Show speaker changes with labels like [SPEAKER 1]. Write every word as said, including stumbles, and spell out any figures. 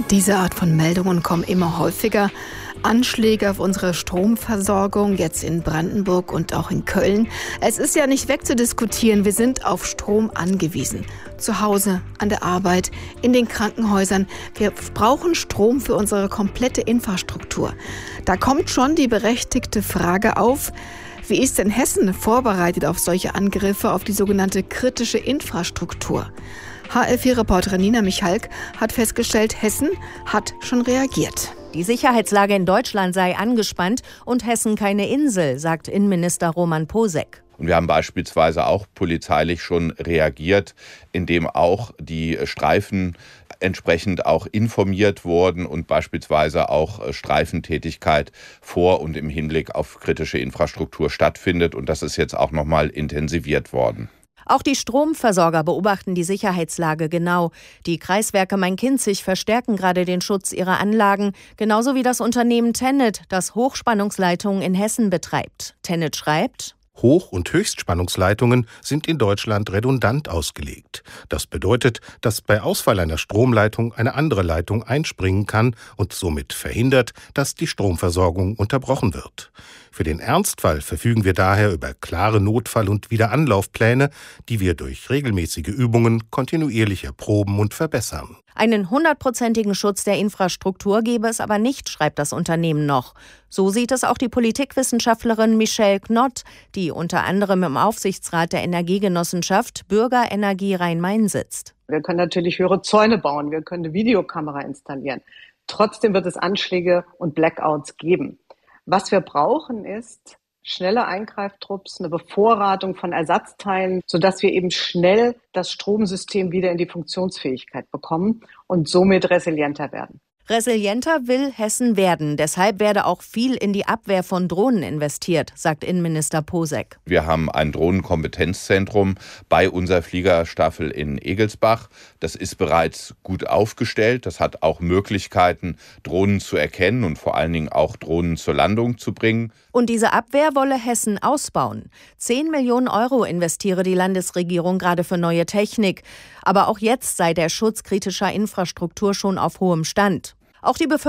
[SPEAKER 1] Diese Art von Meldungen kommen immer häufiger. Anschläge auf unsere Stromversorgung, jetzt in Brandenburg und auch in Köln. Es ist ja nicht wegzudiskutieren, wir sind auf Strom angewiesen. Zu Hause, an der Arbeit, in den Krankenhäusern. Wir brauchen Strom für unsere komplette Infrastruktur. Da kommt schon die berechtigte Frage auf, wie ist denn Hessen vorbereitet auf solche Angriffe auf die sogenannte kritische Infrastruktur? H L vier Reporterin Nina Michalk hat festgestellt, Hessen hat schon reagiert.
[SPEAKER 2] Die Sicherheitslage in Deutschland sei angespannt und Hessen keine Insel, sagt Innenminister Roman Posek.
[SPEAKER 3] Und wir haben beispielsweise auch polizeilich schon reagiert, indem auch die Streifen entsprechend auch informiert wurden und beispielsweise auch Streifentätigkeit vor und im Hinblick auf kritische Infrastruktur stattfindet. Und das ist jetzt auch noch mal intensiviert worden.
[SPEAKER 2] Auch die Stromversorger beobachten die Sicherheitslage genau. Die Kreiswerke Main-Kinzig verstärken gerade den Schutz ihrer Anlagen, genauso wie das Unternehmen TenneT, das Hochspannungsleitungen in Hessen betreibt. TenneT schreibt:
[SPEAKER 4] Hoch- und Höchstspannungsleitungen sind in Deutschland redundant ausgelegt. Das bedeutet, dass bei Ausfall einer Stromleitung eine andere Leitung einspringen kann und somit verhindert, dass die Stromversorgung unterbrochen wird. Für den Ernstfall verfügen wir daher über klare Notfall- und Wiederanlaufpläne, die wir durch regelmäßige Übungen kontinuierlich erproben und verbessern.
[SPEAKER 2] Einen hundertprozentigen Schutz der Infrastruktur gebe es aber nicht, schreibt das Unternehmen noch. So sieht es auch die Politikwissenschaftlerin Michelle Knott, die unter anderem im Aufsichtsrat der Energiegenossenschaft Bürgerenergie Rhein-Main sitzt.
[SPEAKER 5] Wir können natürlich höhere Zäune bauen, wir können eine Videokamera installieren. Trotzdem wird es Anschläge und Blackouts geben. Was wir brauchen, ist schnelle Eingreiftrupps, eine Bevorratung von Ersatzteilen, sodass wir eben schnell das Stromsystem wieder in die Funktionsfähigkeit bekommen und somit resilienter werden.
[SPEAKER 2] Resilienter will Hessen werden. Deshalb werde auch viel in die Abwehr von Drohnen investiert, sagt Innenminister Posek.
[SPEAKER 3] Wir haben ein Drohnenkompetenzzentrum bei unserer Fliegerstaffel in Egelsbach. Das ist bereits gut aufgestellt. Das hat auch Möglichkeiten, Drohnen zu erkennen und vor allen Dingen auch Drohnen zur Landung zu bringen.
[SPEAKER 2] Und diese Abwehr wolle Hessen ausbauen. Zehn Millionen Euro investiere die Landesregierung gerade für neue Technik. Aber auch jetzt sei der Schutz kritischer Infrastruktur schon auf hohem Stand. Auch die Bevölkerung